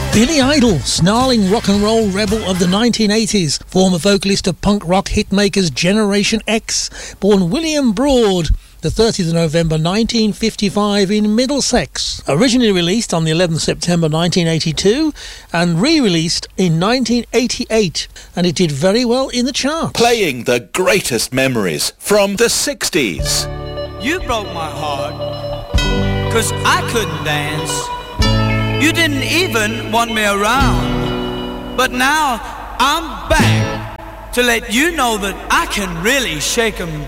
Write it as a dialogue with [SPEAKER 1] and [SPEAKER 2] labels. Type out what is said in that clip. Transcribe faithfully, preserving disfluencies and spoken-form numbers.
[SPEAKER 1] Billy Idol, snarling rock and roll rebel of the nineteen eighties, former vocalist of punk rock hitmakers Generation X, born William Broad, the thirtieth of November nineteen fifty-five in Middlesex. Originally released on the eleventh of September nineteen eighty-two and re-released in nineteen eighty-eight, and it did very well in the charts.
[SPEAKER 2] Playing the greatest memories from the sixties.
[SPEAKER 3] You broke my heart, 'cause I couldn't dance. You didn't even want me around. But now I'm back to let you know that I can really shake 'em